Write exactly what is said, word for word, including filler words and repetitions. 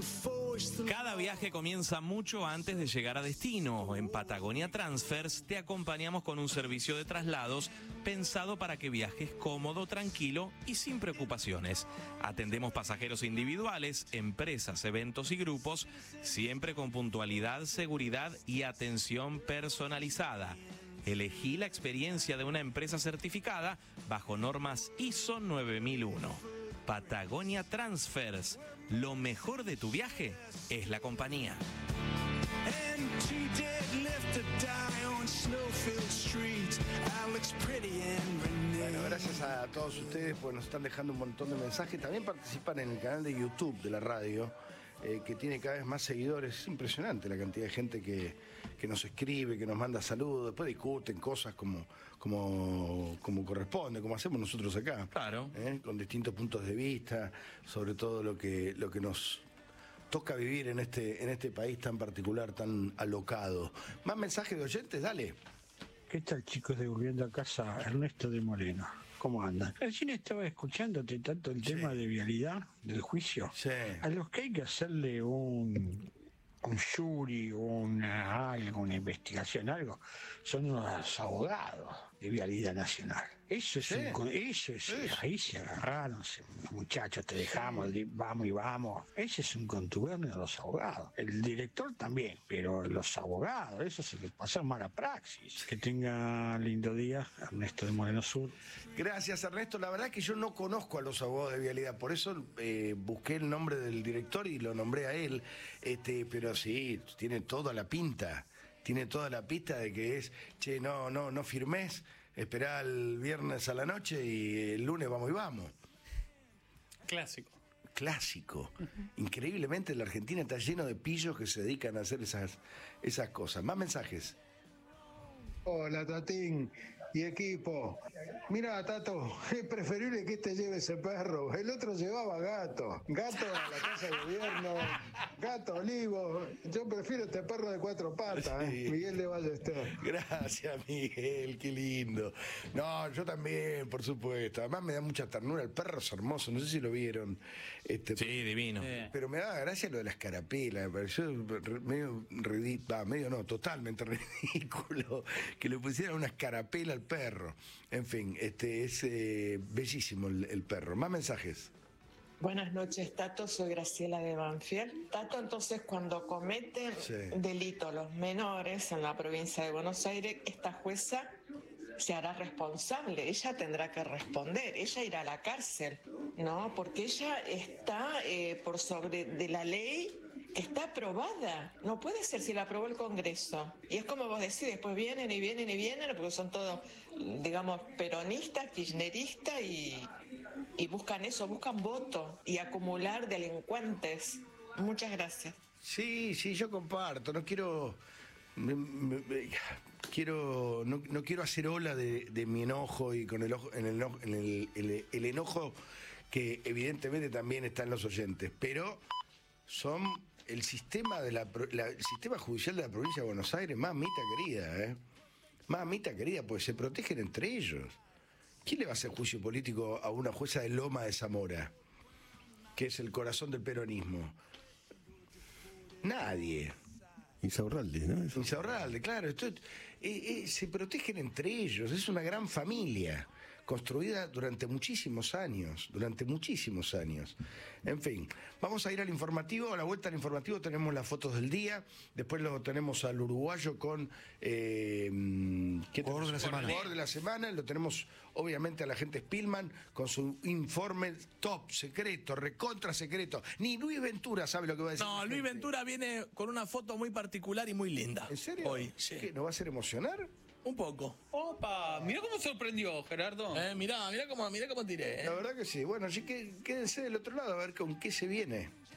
Cada viaje comienza mucho antes de llegar a destino. En Patagonia Transfers te acompañamos con un servicio de traslados pensado para que viajes cómodo, tranquilo y sin preocupaciones. Atendemos pasajeros individuales, empresas, eventos y grupos, siempre con puntualidad, seguridad y atención personalizada. Elegí la experiencia de una empresa certificada bajo normas I S O nueve mil uno. Patagonia Transfers. Lo mejor de tu viaje es la compañía. Bueno, gracias a todos ustedes, pues nos están dejando un montón de mensajes. También participan en el canal de YouTube de la radio, eh, que tiene cada vez más seguidores. Es impresionante la cantidad de gente que, que nos escribe, que nos manda saludos, después discuten cosas como, como, como corresponde, como hacemos nosotros acá. Claro. ¿Eh? Con distintos puntos de vista, sobre todo lo que, lo que nos toca vivir en este, en este país tan particular, tan alocado. Más mensajes de oyentes, dale. ¿Qué tal, chicos de Volviendo a Casa? Ernesto de Moreno. ¿Cómo andan? Recién estaba escuchándote tanto el Sí. tema de vialidad del juicio. Sí. A los que hay que hacerle un, un jury, una, algo, una investigación, algo, son los abogados de vialidad nacional. Eso es, Sí. un, eso es, Sí. ahí se agarraron, se- muchachos, te dejamos, di- vamos y vamos. Ese es un contubernio de los abogados. El director también, pero los abogados, eso se les pasa mala praxis. Que tenga lindo día, Ernesto de Moreno Sur. Gracias, Ernesto. La verdad es que yo no conozco a los abogados de vialidad, por eso eh, busqué el nombre del director y lo nombré a él. Este, pero sí, tiene toda la pinta, tiene toda la pista de que es, che, no, no, no firmés, esperá el viernes a la noche y el lunes vamos y vamos. Clásico. Clásico. Increíblemente la Argentina está lleno de pillos que se dedican a hacer esas, esas cosas. Más mensajes. Hola, Tatín y equipo. Mira, Tato, es preferible que este lleve ese perro. El otro llevaba gato. Gato a la casa de gobierno, gato olivo. Yo prefiero este perro de cuatro patas, ¿eh? Sí. Miguel de Ballester. Gracias, Miguel, qué lindo. No, yo también, por supuesto. Además me da mucha ternura. El perro es hermoso, no sé si lo vieron. Este, Sí, divino. Sí. Pero me daba gracia lo de las carapelas, me pareció re- medio ridículo, medio no, totalmente ridículo que le pusieran unas carapelas al perro. En fin, este es eh, bellísimo el, el perro. Más mensajes. Buenas noches, Tato. Soy Graciela de Banfield. Tato, entonces, cuando cometen Sí. delito los menores en la provincia de Buenos Aires, esta jueza se hará responsable. Ella tendrá que responder. Ella irá a la cárcel, ¿no? Porque ella está eh, por sobre de la ley que está aprobada. No puede ser si la aprobó el Congreso. Y es como vos decís, después vienen y vienen y vienen, porque son todos, digamos, peronistas, kirchneristas y, y buscan eso, buscan votos y acumular delincuentes. Muchas gracias. Sí, sí, yo comparto. No quiero. me- me- me- quiero no, no quiero hacer ola de, de mi enojo y con el ojo, en, el, eno- en el, el- el enojo que evidentemente también está en los oyentes, pero son el sistema de la, pro- la- el sistema judicial de la provincia de Buenos Aires, mamita querida, ¿eh? Mamita querida, pues se protegen entre ellos. ¿Quién le va a hacer juicio político a una jueza de Loma de Zamora, que es el corazón del peronismo? Nadie. Insaurralde, ¿no? Eso. Insaurralde, claro. Esto, eh, eh, se protegen entre ellos. Es una gran familia construida durante muchísimos años. Durante muchísimos años. En fin, vamos a ir al informativo. A la vuelta al informativo tenemos las fotos del día. Después lo tenemos al uruguayo con eh, ¿qué Jugador de la tenemos? semana. Jugador de la semana. Lo tenemos obviamente a la gente Spillman con su informe top, secreto, recontra secreto. Ni Luis Ventura sabe lo que va a decir. No, la Luis gente. Ventura viene con una foto muy particular y muy linda. ¿En serio? Hoy, sí. ¿Qué, ¿Nos va a hacer emocionar? Un poco. Opa, mirá cómo sorprendió, Gerardo. Eh, mirá, mirá cómo, mirá cómo tiré. eh. La verdad que sí. Bueno, así que quédense del otro lado a ver con qué se viene.